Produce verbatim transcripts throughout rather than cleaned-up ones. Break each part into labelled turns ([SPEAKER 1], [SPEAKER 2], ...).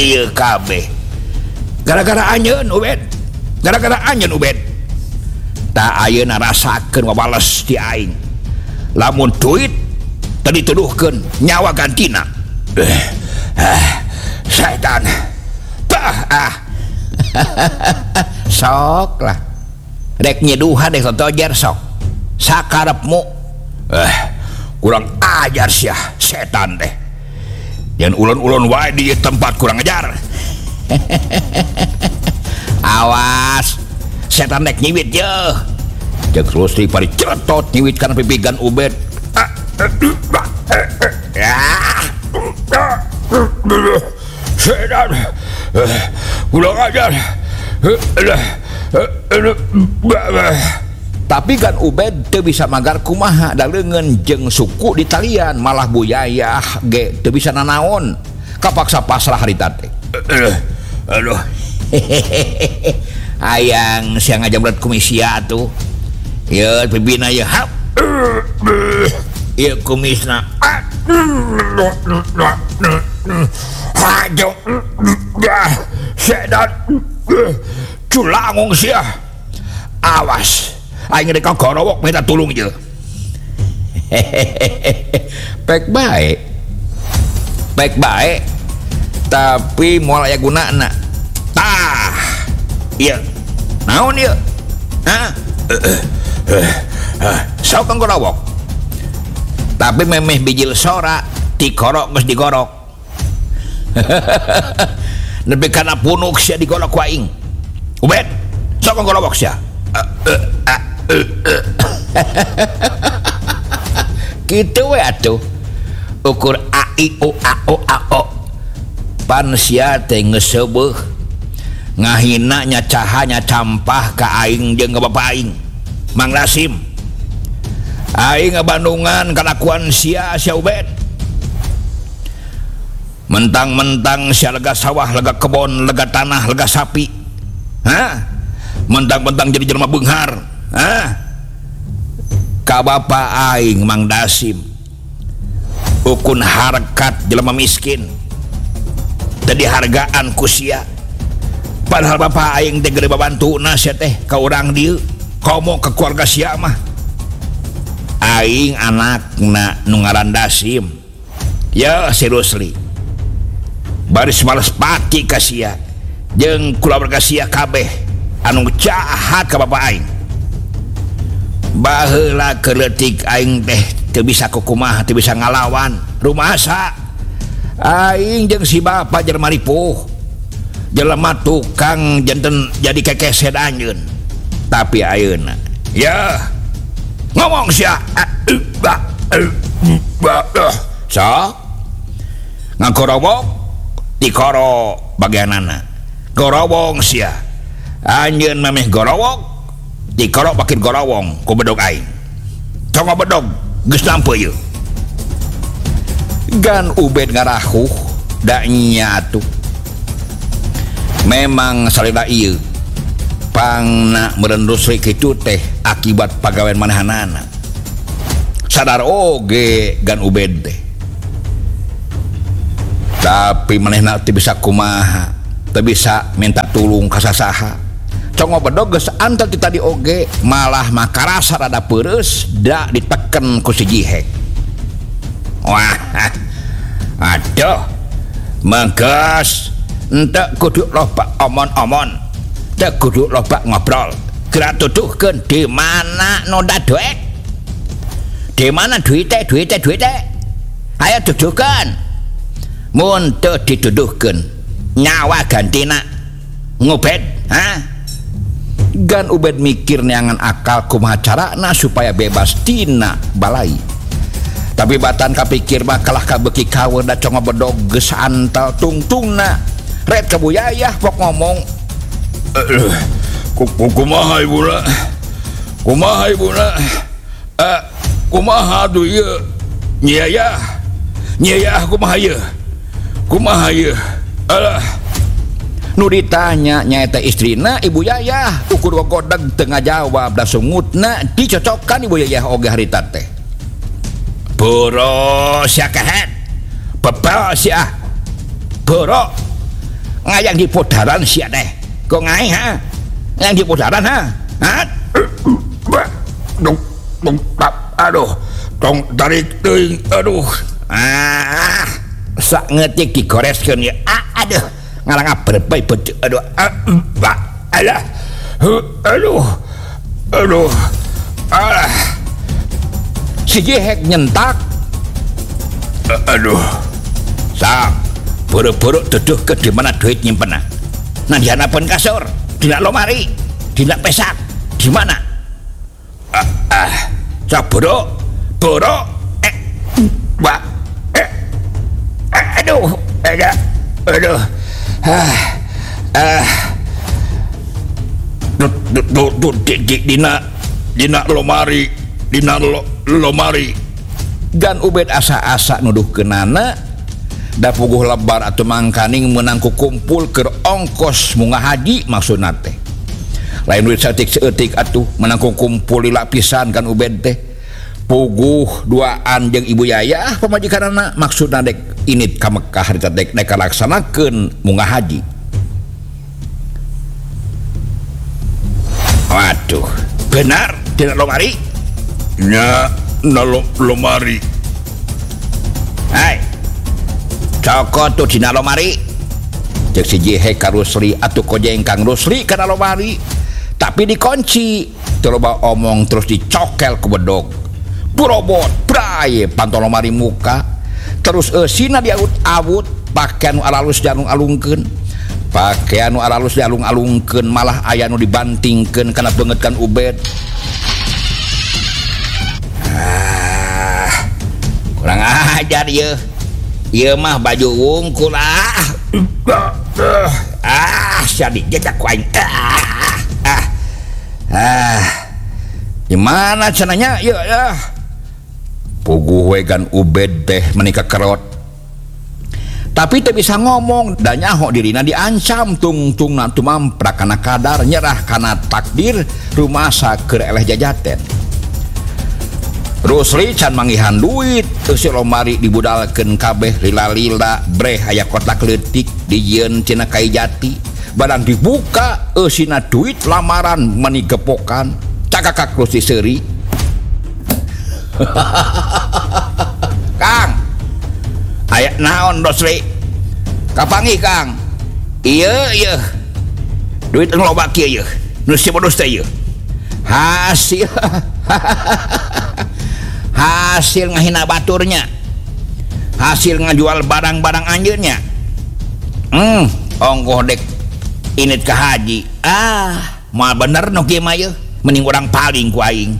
[SPEAKER 1] iya kabeh gara-gara anjeun Ubed gara-gara anjeun Ubed tak ayeuna rasakeun wabales ti aing lamun duit tadi tuduhkeun nyawa gantina eh, ah, setan tah ah sok lah rek nyeduhan deh tojer sok sakarepmu eh kurang ajar sia setan teh dan ulun-ulun wae di tempat kurang ajar awas setan rek nyiwit ye jeung Rusli pari ceretot nyiwit kana pipigan Ubed setan kurang ajar tapi kan Ubed teu bisa magar kumaha dalengeun jeung suku di talian malah buyayah ge teu bisa nanaon kapaksa pasrah harita teh aduh hayang siang aja berat kumisia tuh ya pibina ya hap ya kumisna hajo sedan culangung sia awas aing rek gorowok minta tulung je pek baik pek baik tapi moal aya gunana tah iya naon ieu hah sok kang gorowok tapi memeh bijil sora dikorok geus digorok nepi kana punuk sia digorok ku aing Ubed sok kang gorowok sia gitu we atuh ukur a i o a o a o pan sia teh ngeuseubeul ngahina nya cahanya campah ka aing jeung ka bapa aing Mang Nasim aing ngabandungan kalakuan sia sia Ubed mentang-mentang sia lega sawah lega kebon lega tanah lega sapi hah mentang-mentang jadi jelema beunghar hah ka bapa aing Mang Nasim ukun harkat jelema miskin teu dihargaan ku sia padahal bapa aing teh gede babantuna sia teh ka urang dieu komo ke keluarga sia mah aing anakna nu ngaran Nasim ya si Rusli baris males pati ka sia jeung keluarga sia kabeh anu jahat ka bapa aing baheula keleutik aing teh teu bisa kukumaha teu bisa ngalawan rumasa aing jeung si bapa jelema ripuh jelema tukang janten jadi kekeset anjeun tapi ayeuna ya ngomong sia so ngagorowok dikoro bagianana gorowong sia anjeun memeh gorowok dikorok pakin gorowong ku bedog aing congo bedog geus nampe ieu gan Ubed ngarahuh da nya atuh memang salila ieu pangna meureun Rusli kitu teh akibat pagawean manahanana sadar oge gan Ubed teh tapi manehna teu bisa kumaha teu bisa minta tulung ka sasaha congo bedog geus antel ti tadi oge malah makarasa rada peureus da diteken ku si Jihek wah aduh manggas ente kudu loba omon-omon teu kudu loba ngobrol gerak tuduhkeun di mana noda duit di mana duite duite duite ayo tuduhkeun mun teu dituduhkeun nyawa gantina ngubed ha gan Ubed mikir neangan akal kumaha carana supaya bebas tina balai tapi batan kapikir mah kalah kabeuki kawer da congo bedog geus antal tungtungna red kabuyayah pok ngomong kumaha ibuna kumaha ibuna eh kumaha atuh ieu nyayah nyayah kumaha ieu kumaha ieu alah nu ditanya nyaeta istrina Ibu Yayah ukur gogodeg tengah jawab da sungutna dicocokkan Ibu Yayah oge harita teh boro sia kehet bebal sia boro ngayang di podaran sia teh kok ngai ha yang di podaran ha ha dong dong aduh tong tarik teuing aduh ah sak ngetik digoreskeun ya ah, aduh ngalang aberbay beuteuk aduh ah, alah aduh aduh alah si jehek nyentak aduh sak buru-buru duduh ke di mana duit nyimpen nah di hanapan kasur dina lomari dina pesak di mana ah, ah sak buru buru eh ba eh aduh aduh aduh ah ah dina dina lomari dina lomari dan Ubed asa-asa nuduh kenana da puguh lebar atau mangkaning menangku kumpul ke ongkos munga haji maksudna teh lain duit saeutik saeutik atuh menangku kumpul di lapisan kan Ubed teh puguh duaan jeung ibu yayah pamajikanana maksudna dek init ka Mekah harita dek dek laksanakeun munga haji. Waduh, benar dina lomari? Nya na lomari. Hai. Coko tuh dina lomari. Cek si Jehe ka Rusli atuh kojeng Kang Rusli kana lomari. Tapi dikunci. Coba omong terus dicokel ku bedog. Burobot, braye pantol lomari muka. Terus eusina diawut-awut pakaian alalus janung alungkeun. Pakaian nu alalus dialung-alungkeun malah aya nu dibantingkeun kana beungeutkan Ubed. Ah, kurang ajar ieu. Ieu mah baju wungkul ah. Ah, jadi jejak ku aing. Ah. Ah. Ah. Di mana cenanya ieu ya? Puguh we gan Ubed teh menika kerot. Tapi teu bisa ngomong dan nyaho dirina diancam tung-tungna tumamprak kana kadar nyerah kana takdir rumasa keur eleh jajaten. Rusli can manggihan duit teu si lomari dibudalkeun kabeh lila-lila breh aya kotak leutik dijieun cenah kai jati badan dibuka eusina duit lamaran meni gepokan cakakak Rusli seuri. Kang aya naon Rusli? Kapangi Kang? Iya iya. Duit nu loba kieu ieu. Nu si modus teh ieu. Hasil hasil ngahina baturnya. Hasil ngajual barang-barang anjeunnya. Hmm, ongkoh dek init ka haji. Ah, moal bener nu kieu mah ieu. Mending urang paling ku aing.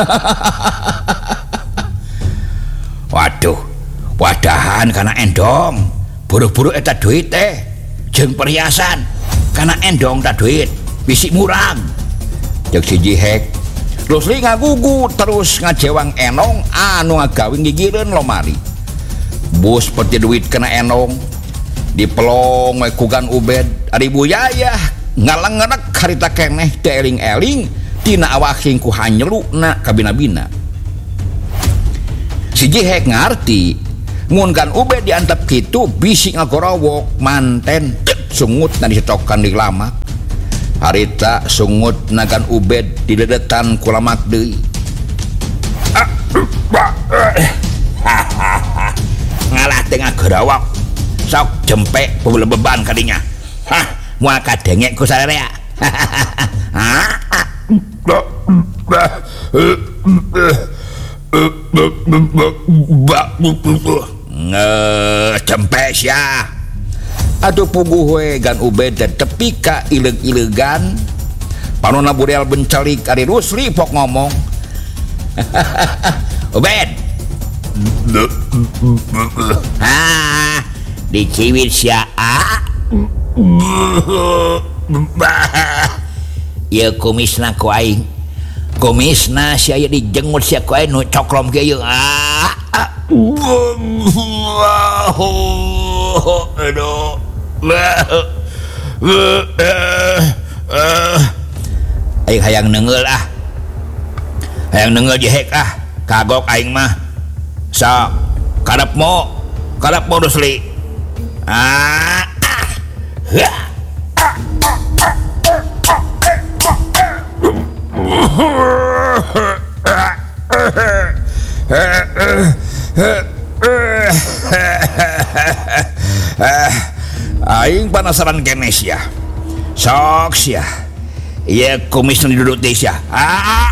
[SPEAKER 1] Waduh. Wadahan kana endong buru-buru eta duit teh jeung perhiasan kana endong ta duit bisi murang jeung si Jihek Rusli ngagugu terus ngajewang enong anu ngagawe gigireun lomari bus seperti duit kana enong dipelong we kugan Ubed ari Bu Yayah ngalengenek harita keneh teh eling-eling tina awaking ku hanyeluna ka bina-bina si Jihek ngarti mun kan Ubed diantep kitu bisi ngagorowok manten sungut na disetokan di lamak harita sungut nagan Ubed di dedetan ku lamak deui ngalah teh ngagorowok sok jempe pebule beban kadinya hah moal kadengek ku sararea ngecempe sia atuh puguh we gan Ubed tepi ka ileg-ilegan panonna bureal bencelik ari Rusli pok ngomong Ubed ah diciwit sia a ieu kumisna ku aing kumisna sia aya dijenggut sia ku aing nu coklom kieu ah aduh aing hayang neungeul ah hayang neungeul Jehek ah kagok aing mah sok kadep mo kadep mo Rusli ah Aing penasaran kenes ya. Sok ya. Iya kumis nu duduk teh ya. Ah,